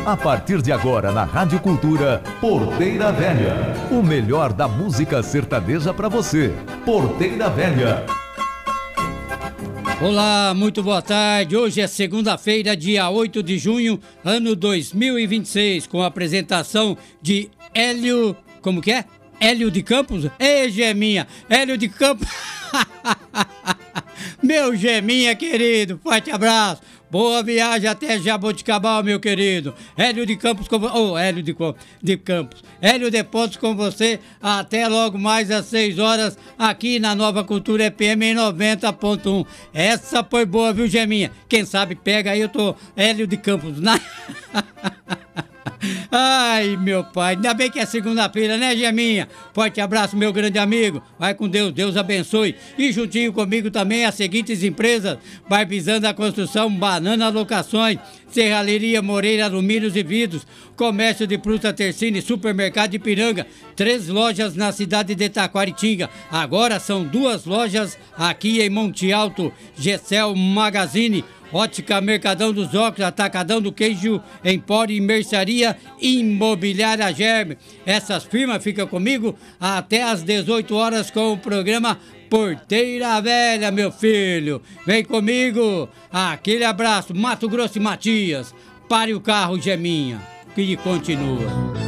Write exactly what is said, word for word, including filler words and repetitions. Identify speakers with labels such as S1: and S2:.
S1: A partir de agora na Rádio Cultura, Porteira Velha. O melhor da música sertaneja para você. Porteira Velha.
S2: Olá, muito boa tarde. Hoje é segunda-feira, dia oito de junho, ano dois mil e vinte e seis, com a apresentação de Hélio... Como que é? Hélio de Campos? Ei, Geminha! Hélio de Campos! Meu Geminha querido, forte abraço! Boa viagem até Jaboticabal, meu querido. Hélio de Campos com você. Oh, Hélio de, de Campos. Hélio de Pontos com você. Até logo mais às seis horas aqui na Nova Cultura F M em noventa ponto um. Essa foi boa, viu, Geminha? Quem sabe pega aí, eu tô Hélio de Campos. Na... Ai, meu pai, ainda bem que é segunda-feira, né, Geminha? Forte abraço, meu grande amigo. Vai com Deus, Deus abençoe. E juntinho comigo também as seguintes empresas: Barbizando a Construção, Banana Locações, Serralheria Moreira Alumínios e Vidros, Comércio de Fruta Tercine, Supermercado de Piranga, três lojas na cidade de Taquaritinga. Agora são duas lojas aqui em Monte Alto. Gessel Magazine, Ótica Mercadão dos Óculos, Atacadão do Queijo, Empório e Mercearia Imobiliária Germe. Essas firmas ficam comigo até às dezoito horas com o programa Porteira Velha, meu filho. Vem comigo. Aquele abraço, Mato Grosso e Matias. Pare o carro, Geminha, que continua.